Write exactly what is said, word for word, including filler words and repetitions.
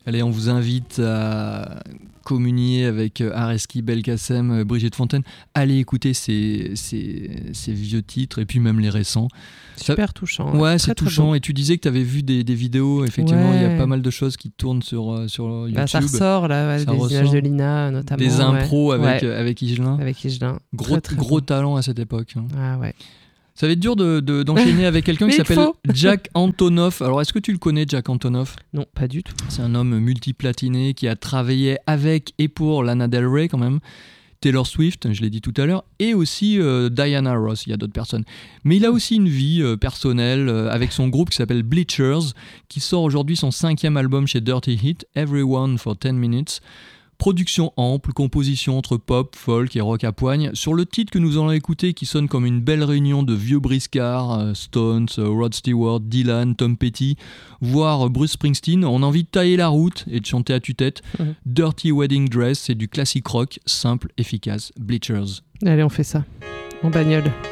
Allez, on vous invite à communier avec Areski, Belkacem, Brigitte Fontaine. Allez écouter ces, ces, ces vieux titres et puis même les récents. Super Ça, touchant. Ouais, très, c'est très touchant. Beau. Et tu disais que tu avais vu des, des vidéos. Effectivement, il ouais. y a pas mal de choses qui tournent sur, sur YouTube. Bah, ça ressort, là, ça des ressort. images de Lina, notamment. Des impros ouais. avec, ouais. avec Higelin. Avec Higelin. Gros, très, très gros bon. talent à cette époque. Hein. Ah ouais. Ça va être dur de, de, d'enchaîner avec quelqu'un qui s'appelle Jack Antonoff. Alors, est-ce que tu le connais, Jack Antonoff ? Non, pas du tout. C'est un homme multiplatiné qui a travaillé avec et pour Lana Del Rey quand même, Taylor Swift, je l'ai dit tout à l'heure, et aussi euh, Diana Ross, il y a d'autres personnes. Mais il a aussi une vie euh, personnelle euh, avec son groupe qui s'appelle Bleachers, qui sort aujourd'hui son cinquième album chez Dirty Hit, Everyone for ten minutes. Production ample, composition entre pop, folk et rock à poigne. Sur le titre que nous allons écouter, qui sonne comme une belle réunion de vieux briscards, euh, Stones, euh, Rod Stewart, Dylan, Tom Petty, voire Bruce Springsteen, on a envie de tailler la route et de chanter à tue-tête. Mmh. Dirty Wedding Dress, c'est du classique rock, simple, efficace. Bleachers. Allez, on fait ça. En bagnole.